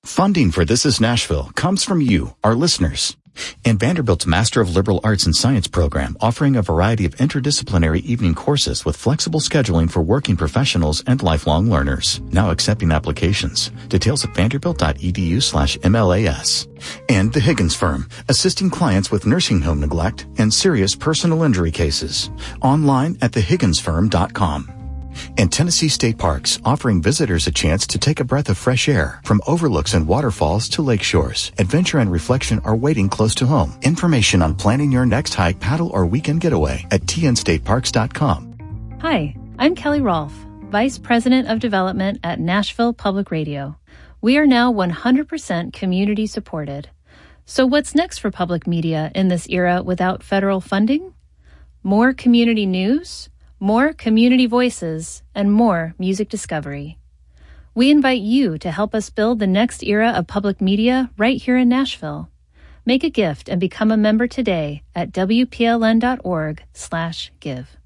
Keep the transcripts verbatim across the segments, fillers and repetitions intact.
Funding for This Is Nashville comes from you, our listeners. And Vanderbilt's Master of Liberal Arts and Science program, offering a variety of interdisciplinary evening courses with flexible scheduling for working professionals and lifelong learners. Now accepting applications. Details at vanderbilt.edu slash MLAS. And The Higgins Firm, assisting clients with nursing home neglect and serious personal injury cases. Online at the higgins firm dot com. And Tennessee State Parks, offering visitors a chance to take a breath of fresh air. From overlooks and waterfalls to lake shores, adventure and reflection are waiting close to home. Information on planning your next hike, paddle, or weekend getaway at t n state parks dot com. Hi, I'm Kelly Rolfe, Vice President of Development at Nashville Public Radio. We are now one hundred percent community supported. So what's next for public media in this era without federal funding? More community news, more community voices, and more music discovery. We invite you to help us build the next era of public media right here in Nashville. Make a gift and become a member today at w p l n dot org slash give.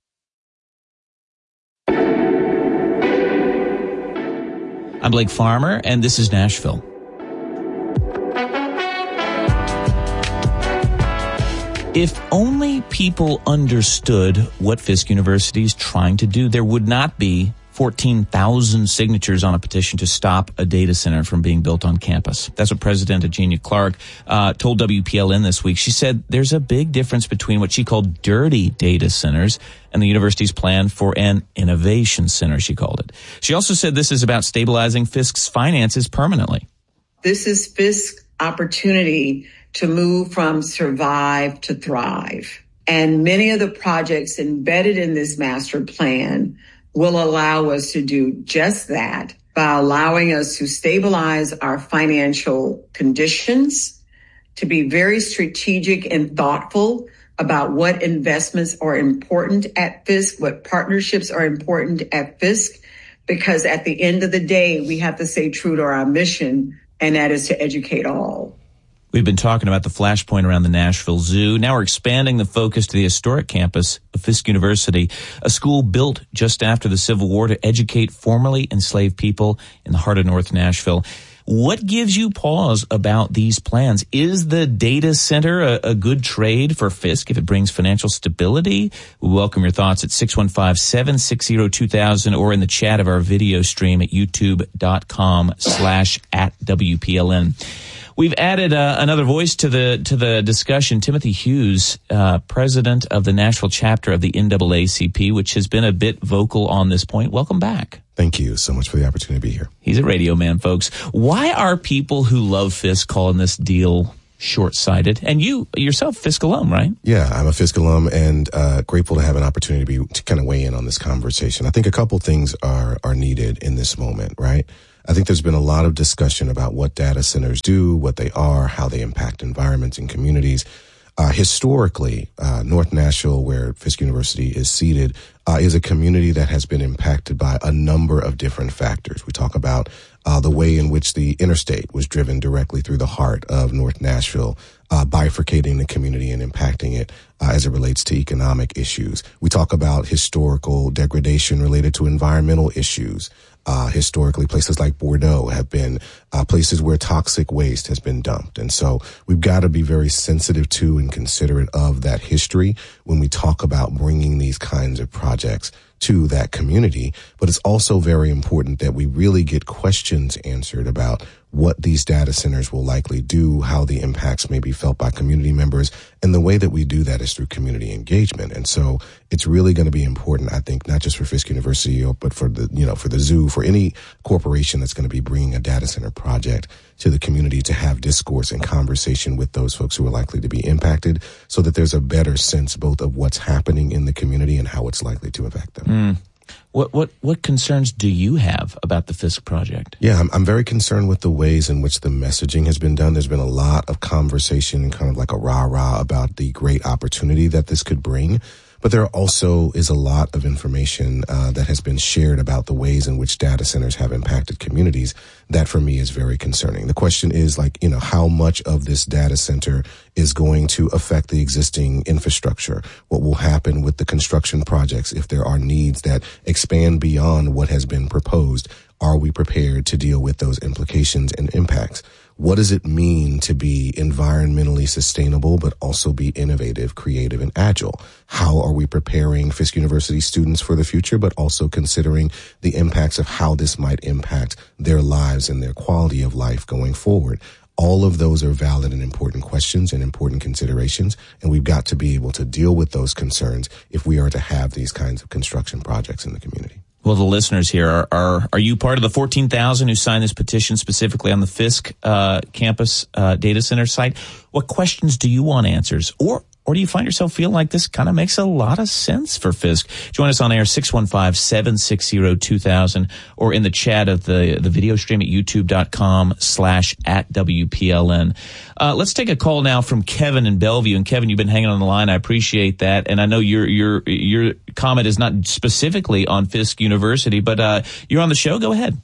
I'm Blake Farmer, and this is Nashville. If only people understood what Fisk University is trying to do, there would not be fourteen thousand signatures on a petition to stop a data center from being built on campus. That's what President Eugenia Clark uh, told W P L N this week. She said there's a big difference between what she called dirty data centers and the university's plan for an innovation center, she called it. She also said this is about stabilizing Fisk's finances permanently. This is Fisk's opportunity to move from survive to thrive. And many of the projects embedded in this master plan will allow us to do just that by allowing us to stabilize our financial conditions, to be very strategic and thoughtful about what investments are important at Fisk, what partnerships are important at Fisk, because at the end of the day, we have to stay true to our mission, and that is to educate all. We've been talking about the flashpoint around the Nashville Zoo. Now we're expanding the focus to the historic campus of Fisk University, a school built just after the Civil War to educate formerly enslaved people in the heart of North Nashville. What gives you pause about these plans? Is the data center a, a good trade for Fisk if it brings financial stability? We welcome your thoughts at six one five, seven six zero, two thousand or in the chat of our video stream at youtube.com slash at WPLN. We've added uh, another voice to the to the discussion. Timothy Hughes, uh, president of the Nashville chapter of the N double A C P, which has been a bit vocal on this point. Welcome back. Thank you so much for the opportunity to be here. He's a radio man, folks. Why are people who love Fisk calling this deal short-sighted? And you yourself, Fisk alum, right? Yeah, I'm a Fisk alum and uh, grateful to have an opportunity to be to kind of weigh in on this conversation. I think a couple things are are needed in this moment, right? I think there's been a lot of discussion about what data centers do, what they are, how they impact environments and communities. Uh, historically, uh, North Nashville, where Fisk University is seated, uh, is a community that has been impacted by a number of different factors. We talk about uh, the way in which the interstate was driven directly through the heart of North Nashville, uh, bifurcating the community and impacting it uh, as it relates to economic issues. We talk about historical degradation related to environmental issues. Uh, historically, places like Bordeaux have been uh, places where toxic waste has been dumped. And so we've got to be very sensitive to and considerate of that history when we talk about bringing these kinds of projects to that community. But it's also very important that we really get questions answered about what these data centers will likely do, how the impacts may be felt by community members. And the way that we do that is through community engagement. And so it's really going to be important, I think, not just for Fisk University, but for the, you know, for the zoo, for any corporation that's going to be bringing a data center project to the community, to have discourse and conversation with those folks who are likely to be impacted so that there's a better sense both of what's happening in the community and how it's likely to affect them. Mm. What what what concerns do you have about the Fisk project? Yeah, I'm, I'm very concerned with the ways in which the messaging has been done. There's been a lot of conversation and kind of like a rah-rah about the great opportunity that this could bring. But there also is a lot of information uh, that has been shared about the ways in which data centers have impacted communities. That for me is very concerning. The question is like, you know, how much of this data center is going to affect the existing infrastructure? What will happen with the construction projects if there are needs that expand beyond what has been proposed? Are we prepared to deal with those implications and impacts? What does it mean to be environmentally sustainable, but also be innovative, creative, and agile? How are we preparing Fisk University students for the future, but also considering the impacts of how this might impact their lives and their quality of life going forward? All of those are valid and important questions and important considerations, and we've got to be able to deal with those concerns if we are to have these kinds of construction projects in the community. Well, the listeners here, are are, are you part of the fourteen thousand who signed this petition specifically on the Fisk uh, campus uh, data center site? What questions do you want answers? Or or do you find yourself feeling like this kind of makes a lot of sense for Fisk? Join us on air, six one five, seven six zero, two thousand, or in the chat of the, the video stream at youtube.com slash at WPLN. Uh, let's take a call now from Kevin in Bellevue. And Kevin, you've been hanging on the line. I appreciate that. And I know your your your comment is not specifically on Fisk University, but uh, you're on the show. Go ahead.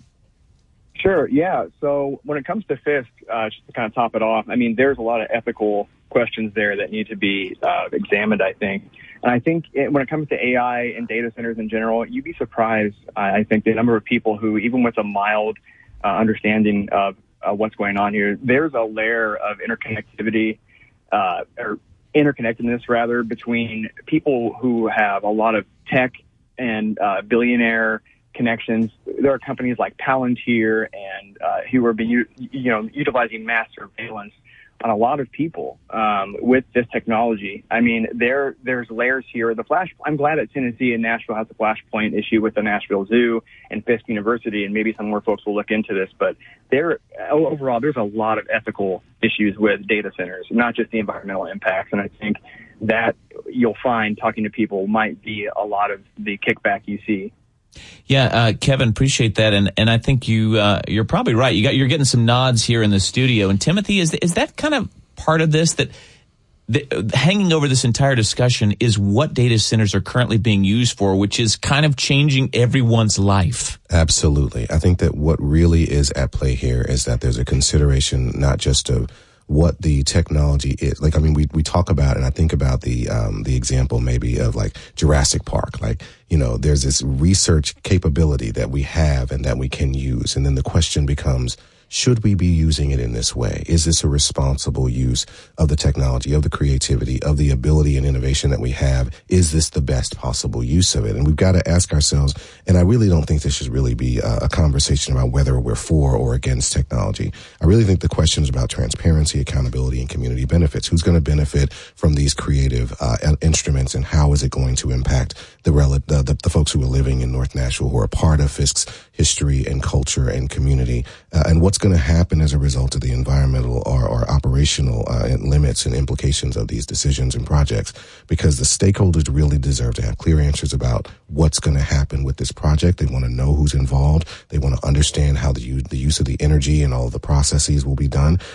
Sure, yeah. So when it comes to Fisk, uh, just to kind of top it off, I mean, there's a lot of ethical questions there that need to be uh, examined, I think. And I think it, when it comes to A I and data centers in general, you'd be surprised, I, I think, the number of people who, even with a mild uh, understanding of uh, what's going on here, there's a layer of interconnectivity, uh, or interconnectedness, rather, between people who have a lot of tech and uh, billionaire connections. There are companies like Palantir and uh, who are being, you know, utilizing mass surveillance on a lot of people um, with this technology. I mean, there there's layers here. The flash. I'm glad that Tennessee and Nashville has a flashpoint issue with the Nashville Zoo and Fisk University, and maybe some more folks will look into this. But there, overall, there's a lot of ethical issues with data centers, not just the environmental impacts. And I think that you'll find talking to people might be a lot of the kickback you see. Yeah, uh, Kevin, appreciate that, and and I think you uh, you're probably right. You got you're getting some nods here in the studio. And Timothy, is is that kind of part of this, that the, hanging over this entire discussion is what data centers are currently being used for, which is kind of changing everyone's life? Absolutely. I think that what really is at play here is that there's a consideration not just of what the technology is. Like, I mean, we, we talk about, and I think about the, um, the example maybe of like Jurassic Park. Like, you know, there's this research capability that we have and that we can use. And then the question becomes, should we be using it in this way? Is this a responsible use of the technology, of the creativity, of the ability and innovation that we have? Is this the best possible use of it? And we've got to ask ourselves, and I really don't think this should really be a, a conversation about whether we're for or against technology. I really think the question is about transparency, accountability, and community benefits. Who's going to benefit from these creative uh, instruments, and how is it going to impact the, rel- the, the, the folks who are living in North Nashville, who are part of Fisk's history and culture and community, uh, and what's going to happen as a result of the environmental or, or operational uh, limits and implications of these decisions and projects, because the stakeholders really deserve to have clear answers about what's going to happen with this project. They want to know who's involved. They want to understand how the, the use of the energy and all of the processes will be done.